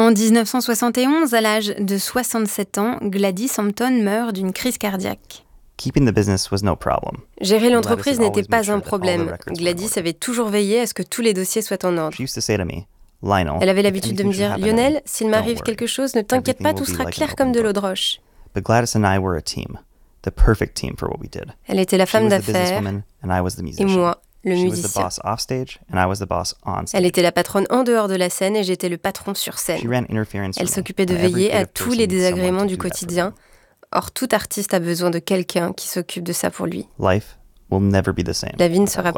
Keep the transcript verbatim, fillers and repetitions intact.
En dix-neuf cent soixante et onze, à l'âge de soixante-sept ans, Gladys Hampton meurt d'une crise cardiaque. Keeping the business was no problem. Gérer l'entreprise Gladys had n'était always pas made sure un that all the problème. records were in Gladys order. avait toujours veillé à ce que tous les dossiers soient en ordre. She used to say to me, Lionel, Elle avait if l'habitude de me anything should dire « happen to me, Lionel, s'il don't m'arrive worry. quelque chose, ne t'inquiète pas, Everything tout will sera be like clair an comme de open l'eau de book. roche. » But Gladys and I were a team, the perfect team for what we did. Elle était la She femme was the d'affaires businesswoman and I was the et musician. moi, le She was the musicien. boss off stage and I was the boss on stage. Elle était la patronne en dehors de la scène et j'étais le patron sur She scène. ran interference Elle for me, s'occupait de and every veiller à creative tous person les needs someone désagréments to du do that for quotidien. them. Or, tout artiste a besoin de quelqu'un qui s'occupe de ça pour lui. Life will never be the same. La vie ne sera without